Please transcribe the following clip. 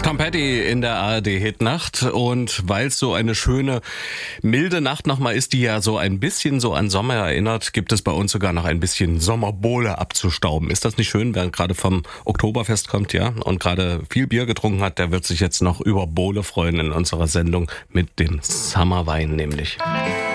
Tom Petty in der ARD-Hitnacht. Und weil es so eine schöne, milde Nacht nochmal ist, die ja so ein bisschen so an Sommer erinnert, gibt es bei uns sogar noch ein bisschen Sommerbohle abzustauben. Ist das nicht schön, wer gerade vom Oktoberfest kommt, ja, und gerade viel Bier getrunken hat, der wird sich jetzt noch über Bohle freuen in unserer Sendung mit dem Summerwein nämlich.